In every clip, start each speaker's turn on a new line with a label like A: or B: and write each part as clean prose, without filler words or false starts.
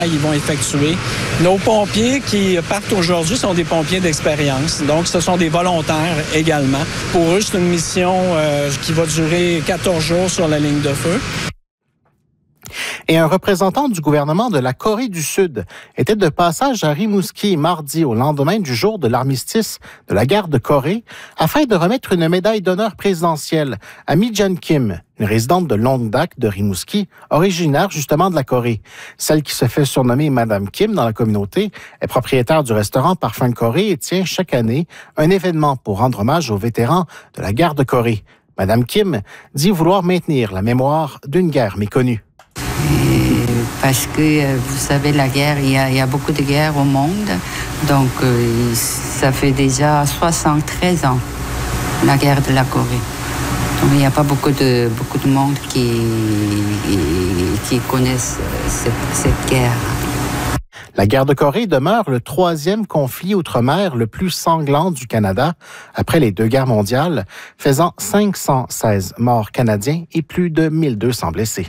A: Ils vont effectuer. Nos pompiers qui partent aujourd'hui sont des pompiers d'expérience. Donc, ce sont des volontaires également. Pour eux, c'est une mission qui va durer 14 jours sur la ligne de feu.
B: Et un représentant du gouvernement de la Corée du Sud était de passage à Rimouski mardi au lendemain du jour de l'armistice de la guerre de Corée afin de remettre une médaille d'honneur présidentielle à Mi-Jan Kim, une résidente de longue date de Rimouski, originaire justement de la Corée. Celle qui se fait surnommer Madame Kim dans la communauté est propriétaire du restaurant Parfum de Corée et tient chaque année un événement pour rendre hommage aux vétérans de la guerre de Corée. Madame Kim dit vouloir maintenir la mémoire d'une guerre méconnue.
C: Parce que, vous savez, la guerre, il y a beaucoup de guerres au monde. Donc, ça fait déjà 73 ans, la guerre de la Corée. Donc, il n'y a pas beaucoup de monde qui connaissent cette guerre.
B: La guerre de Corée demeure le troisième conflit outre-mer le plus sanglant du Canada après les 2 guerres mondiales, faisant 516 morts canadiens et plus de 1200 blessés.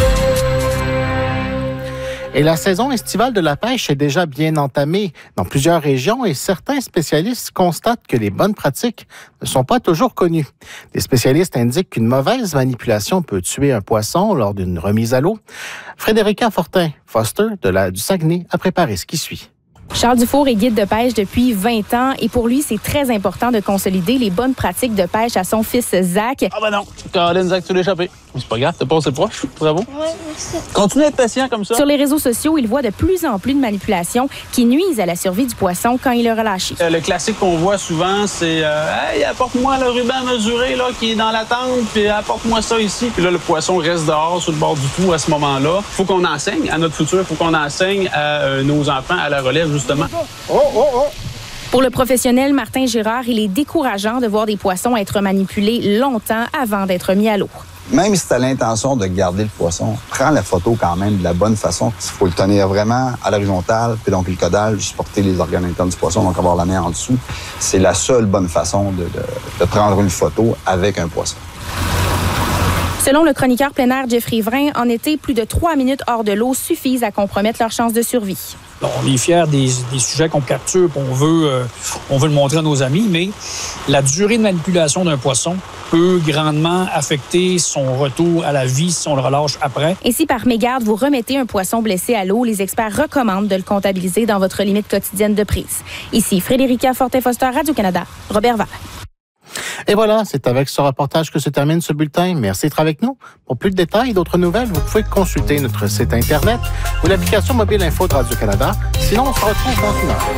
B: Et la saison estivale de la pêche est déjà bien entamée dans plusieurs régions et certains spécialistes constatent que les bonnes pratiques ne sont pas toujours connues. Des spécialistes indiquent qu'une mauvaise manipulation peut tuer un poisson lors d'une remise à l'eau. Frédérica Fortin-Foster du Saguenay a préparé ce qui suit.
D: Charles Dufour est guide de pêche depuis 20 ans et pour lui, c'est très important de consolider les bonnes pratiques de pêche à son fils Zach.
E: Ah ben non, Caroline, Zach, tu l'as échappé. C'est pas grave, t'es passé proche. Bravo.
F: Oui, merci.
E: Continue à être patient comme ça.
D: Sur les réseaux sociaux, il voit de plus en plus de manipulations qui nuisent à la survie du poisson quand il est relâché.
E: Le classique qu'on voit souvent, c'est hey, apporte-moi le ruban mesuré là, qui est dans la tente, puis apporte-moi ça ici. Puis là, le poisson reste dehors sur le bord du trou à ce moment-là. Il faut qu'on enseigne à notre futur, il faut qu'on enseigne à nos enfants à la relève, justement.
D: Pour le professionnel Martin Girard, il est décourageant de voir des poissons être manipulés longtemps avant d'être mis à l'eau.
G: Même si tu as l'intention de garder le poisson, prends la photo quand même de la bonne façon. Il faut le tenir vraiment à l'horizontale, puis donc le caudal, supporter les organes internes du poisson, donc avoir la main en dessous. C'est la seule bonne façon de prendre une photo avec un poisson.
D: Selon le chroniqueur plein air Jeffrey Vrain, en été, plus de 3 minutes hors de l'eau suffisent à compromettre leurs chances de survie.
H: On est fiers des sujets qu'on capture, on veut le montrer à nos amis, mais la durée de manipulation d'un poisson peut grandement affecter son retour à la vie si on le relâche après.
D: Et si par mégarde, vous remettez un poisson blessé à l'eau, les experts recommandent de le comptabiliser dans votre limite quotidienne de prise. Ici, Frédérica Fortin-Foster, Radio-Canada, Robert Val.
B: Et voilà, c'est avec ce reportage que se termine ce bulletin. Merci d'être avec nous. Pour plus de détails et d'autres nouvelles, vous pouvez consulter notre site Internet ou l'application mobile Info de Radio-Canada. Sinon, on se retrouve dans une heure.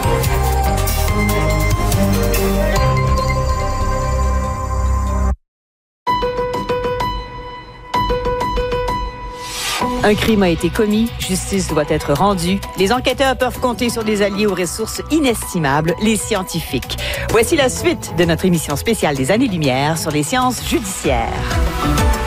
I: Un crime a été commis, justice doit être rendue. Les enquêteurs peuvent compter sur des alliés aux ressources inestimables, les scientifiques. Voici la suite de notre émission spéciale des Années-Lumière sur les sciences judiciaires.